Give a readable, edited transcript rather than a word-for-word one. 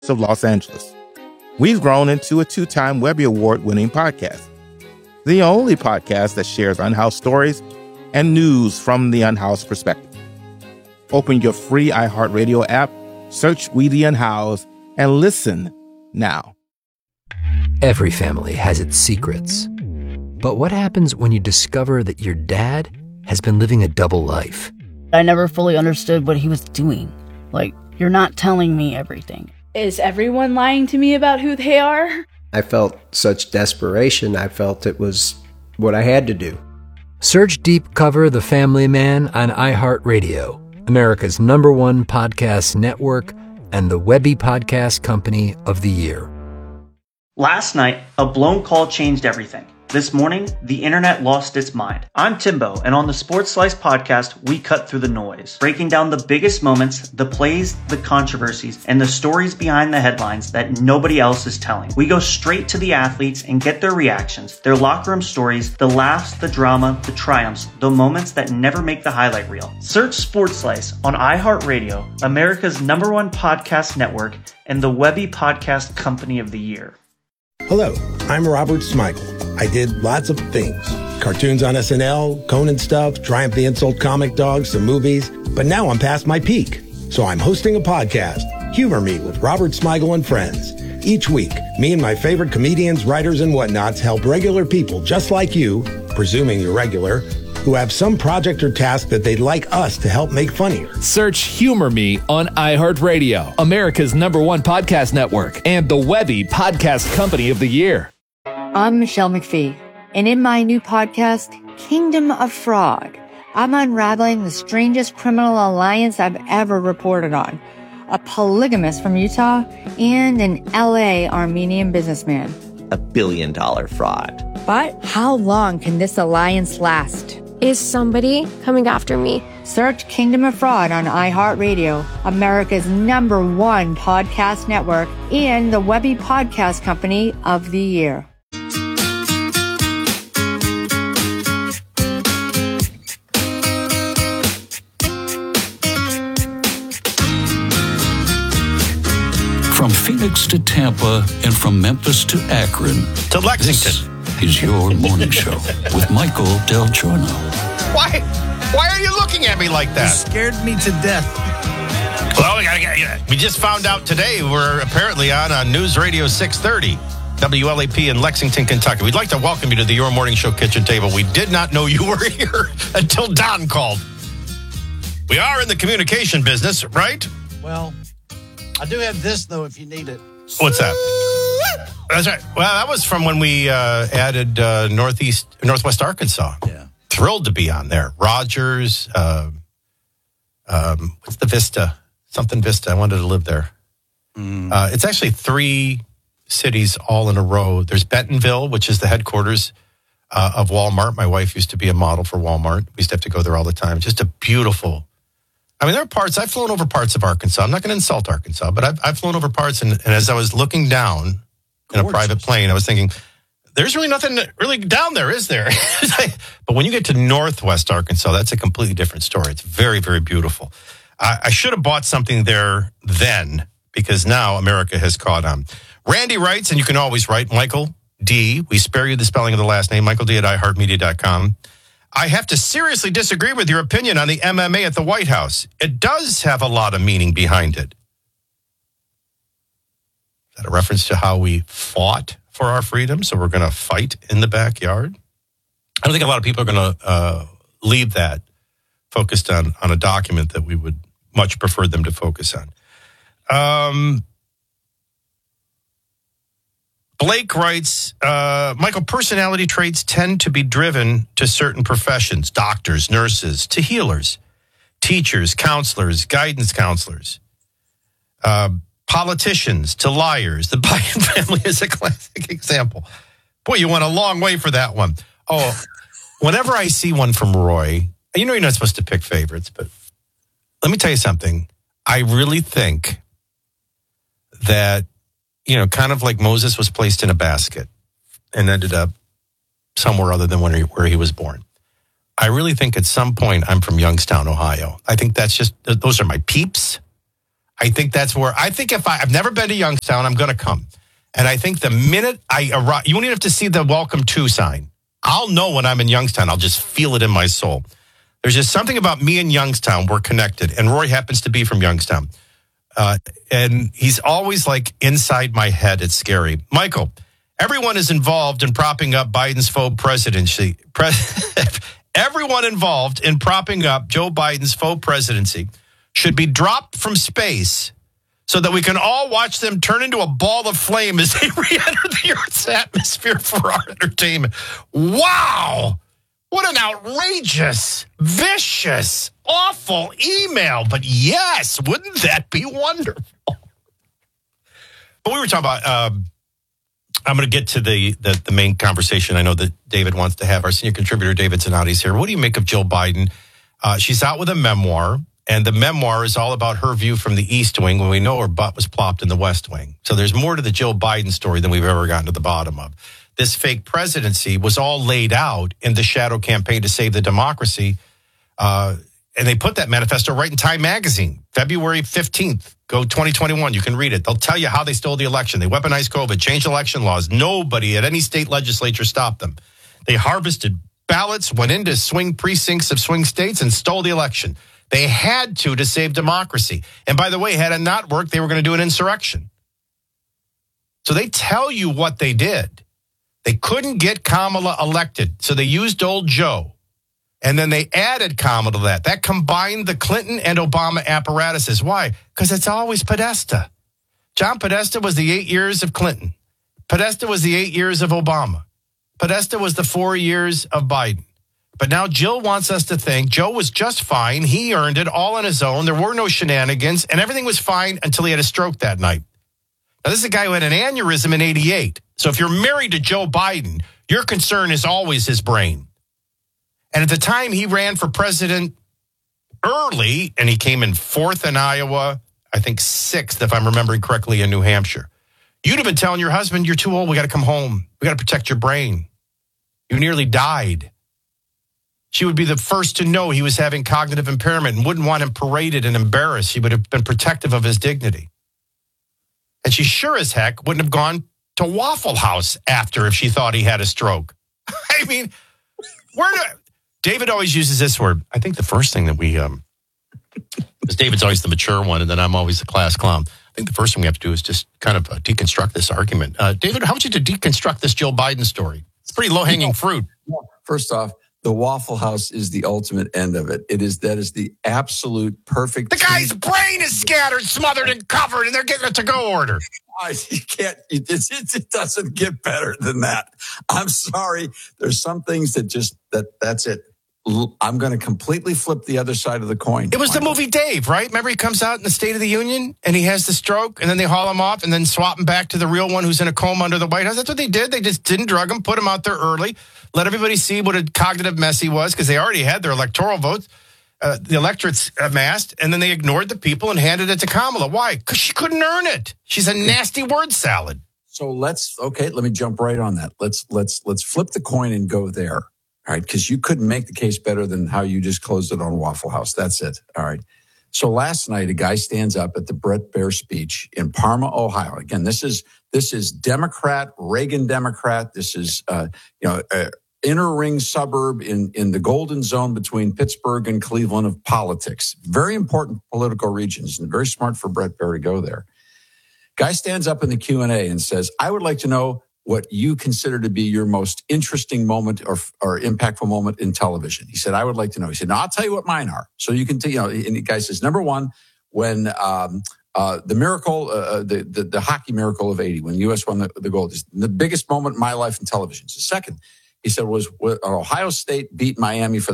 of Los Angeles. We've grown into a 2-time Webby Award-winning podcast, the only podcast that shares unhoused stories and news from the unhoused perspective. Open your free iHeartRadio app, search We the Unhoused, and listen now. Every family has its secrets. But what happens when you discover that your dad has been living a double life? I never fully understood what he was doing. Like, you're not telling me everything. Is everyone lying to me about who they are? I felt such desperation. I felt it was what I had to do. Search Deep Cover The Family Man on iHeartRadio, America's #1 podcast network and the Webby Podcast Company of the Year. Last night, a blown call changed everything. This morning, the internet lost its mind. I'm Timbo, and on the Sports Slice podcast, we cut through the noise, breaking down the biggest moments, the plays, the controversies, and the stories behind the headlines that nobody else is telling. We go straight to the athletes and get their reactions, their locker room stories, the laughs, the drama, the triumphs, the moments that never make the highlight reel. Search Sports Slice on iHeartRadio, America's #1 podcast network, and the Webby Podcast Company of the Year. Hello, I'm Robert Smigel. I did lots of things. Cartoons on SNL, Conan stuff, Triumph the Insult Comic Dog, some movies. But now I'm past my peak. So I'm hosting a podcast, Humor Me with Robert Smigel and Friends. Each week, me and my favorite comedians, writers, and whatnots help regular people just like you, presuming you're regular, who have some project or task that they'd like us to help make funnier. Search Humor Me on iHeartRadio, America's #1 podcast network, and the Webby Podcast Company of the Year. I'm Michelle McPhee, and in my new podcast, Kingdom of Fraud, I'm unraveling the strangest criminal alliance I've ever reported on. A polygamist from Utah and an LA Armenian businessman. $1 billion fraud. But how long can this alliance last? Is somebody coming after me? Search Kingdom of Fraud on iHeartRadio, America's #1 podcast network, and the Webby Podcast Company of the Year. From Phoenix to Tampa and from Memphis to Akron to Lexington. This is your morning show with Michael Del Giorno. Why are you looking at me like that? You scared me to death. Well, we just found out today we're apparently on News Radio 630, WLAP in Lexington, Kentucky. We'd like to welcome you to the Your Morning Show kitchen table. We did not know you were here until Don called. We are in the communication business, right? Well, I do have this, though, if you need it. What's that? That's right. Well, that was from when we added Northwest Arkansas. Yeah. Thrilled to be on there. Rogers, what's the Vista? Something Vista. I wanted to live there. It's actually 3 cities all in a row. There's Bentonville, which is the headquarters of Walmart. My wife used to be a model for Walmart. We used to have to go there all the time. Just a beautiful... I mean, there are parts... I've flown over parts of Arkansas. I'm not going to insult Arkansas, but I've flown over parts, and as I was looking down in a private plane, I was thinking, there's really nothing really down there, is there? But when you get to Northwest Arkansas, that's a completely different story. It's very, very beautiful. I should have bought something there then, because now America has caught on. Randy writes, and you can always write, Michael D. We spare you the spelling of the last name, Michael D. at iHeartMedia.com. I have to seriously disagree with your opinion on the MMA at the White House. It does have a lot of meaning behind it. Is that a reference to how we fought for our freedom? So we're going to fight in the backyard? I don't think a lot of people are going to leave that focused on a document that we would much prefer them to focus on. Blake writes, Michael, personality traits tend to be driven to certain professions, doctors, nurses, to healers, teachers, counselors, guidance counselors, politicians, to liars. The Biden family is a classic example. Boy, you went a long way for that one. Oh, whenever I see one from Roy, you know you're not supposed to pick favorites, but let me tell you something. I really think that, you know, kind of like Moses was placed in a basket and ended up somewhere other than where he was born. I really think at some point I'm from Youngstown, Ohio. I think that's just, those are my peeps. I think that's where, if I've never been to Youngstown, I'm going to come. And I think the minute I arrive, you won't even have to see the welcome to sign. I'll know when I'm in Youngstown. I'll just feel it in my soul. There's just something about me and Youngstown. We're connected. And Roy happens to be from Youngstown. And he's always like inside my head. It's scary. Michael, everyone is involved in propping up Biden's faux presidency. Everyone involved in propping up Joe Biden's faux presidency should be dropped from space so that we can all watch them turn into a ball of flame as they re-enter the Earth's atmosphere for our entertainment. Wow! What an outrageous, vicious, awful email. But yes, wouldn't that be wonderful? But we were talking about, I'm going to get to the main conversation I know that David wants to have. Our senior contributor, David Zanotti's here. What do you make of Jill Biden? She's out with a memoir, and the memoir is all about her view from the East Wing when we know her butt was plopped in the West Wing. So there's more to the Jill Biden story than we've ever gotten to the bottom of. This fake presidency was all laid out in the shadow campaign to save the democracy. And they put that manifesto right in Time Magazine, February 15th. Go 2021. You can read it. They'll tell you how they stole the election. They weaponized COVID, changed election laws. Nobody at any state legislature stopped them. They harvested ballots, went into swing precincts of swing states, and stole the election. They had to save democracy. And by the way, had it not worked, they were going to do an insurrection. So they tell you what they did. They couldn't get Kamala elected, so they used old Joe. And then they added Kamala to that. That combined the Clinton and Obama apparatuses. Why? Because it's always Podesta. John Podesta was the 8 years of Clinton. Podesta was the 8 years of Obama. Podesta was the 4 years of Biden. But now Jill wants us to think Joe was just fine. He earned it all on his own. There were no shenanigans, and everything was fine until he had a stroke that night. Now, this is a guy who had an aneurysm in 88. So if you're married to Joe Biden, your concern is always his brain. And at the time he ran for president early, and he came in 4th in Iowa, I think 6th, if I'm remembering correctly, in New Hampshire. You'd have been telling your husband, you're too old, we got to come home. We got to protect your brain. You nearly died. She would be the first to know he was having cognitive impairment and wouldn't want him paraded and embarrassed. She would have been protective of his dignity. And she sure as heck wouldn't have gone to Waffle House after if she thought he had a stroke. I mean, David always uses this word. I think the first thing that we, because David's always the mature one, and then I'm always the class clown. I think the first thing we have to do is just kind of deconstruct this argument. David, how would you deconstruct this Jill Biden story? It's pretty low-hanging fruit. First off, the Waffle House is the ultimate end of it. That is the absolute perfect. The guy's brain is scattered, smothered, and covered, and they're getting a to-go order. You can't. It doesn't get better than that. I'm sorry. There's some things that's it. I'm going to completely flip the other side of the coin. It was the movie Dave, right? Remember he comes out in the State of the Union and he has the stroke and then they haul him off and then swap him back to the real one who's in a coma under the White House. That's what they did. They just didn't drug him, put him out there early, let everybody see what a cognitive mess he was because they already had their electoral votes, the electorate's amassed, and then they ignored the people and handed it to Kamala. Why? Because she couldn't earn it. She's a nasty word salad. So let me jump right on that. Let's flip the coin and go there. All right, because you couldn't make the case better than how you just closed it on Waffle House. That's it. All right. So last night, a guy stands up at the Bret Baier speech in Parma, Ohio. Again, this is Democrat, Reagan Democrat. This is inner ring suburb in the golden zone between Pittsburgh and Cleveland of politics. Very important political regions, and very smart for Bret Baier to go there. Guy stands up in the Q&A and says, "I would like to know what you consider to be your most interesting moment or impactful moment in television." He said, "I would like to know." He said, "Now I'll tell you what mine are." So you can and the guy says, number one, when the miracle, the hockey miracle of 80, when the U.S. won the gold, is the biggest moment in my life in television. So second, he said, was when Ohio State beat Miami for